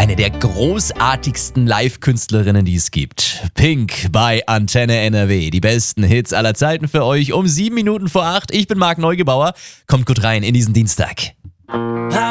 eine der großartigsten Live-Künstlerinnen, die es gibt. Pink bei Antenne NRW. Die besten Hits aller Zeiten für euch um 7 Minuten vor 8. Ich bin Marc Neugebauer. Kommt gut rein in diesen Dienstag.